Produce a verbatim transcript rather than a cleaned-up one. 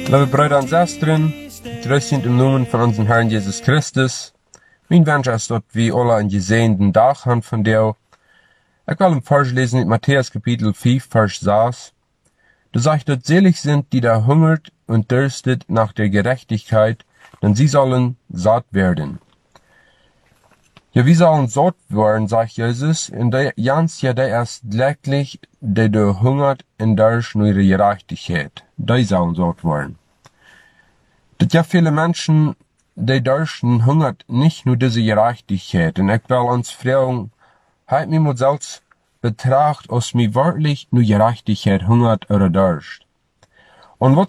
Liebe Brüder und Schwestern, terug sind im Namen von unserem Herrn Jesus Christus. Mijn wens is dat we alle een gezegende dag hebben van jou. Ik wil hem voorlezen in Matthäus Kapitel vijf, Vers zes. Du sagst, dat selig sind, die da hungert und dürstet nach der Gerechtigkeit, denn sie sollen satt werden. Ja, wir sollen satt werden, sagt Jesus, und der Jans ja, der ist glücklich, der da hungert und durch nur ihre Gerechtigkeit. Die sollen satt werden. Das ja viele Menschen, die dürsten hungert nicht nur diese Gerechtigkeit. Und ich will uns fragen, halt mir mal selbst betracht, ob mir wirklich nur Gerechtigkeit hungert oder durst. Und was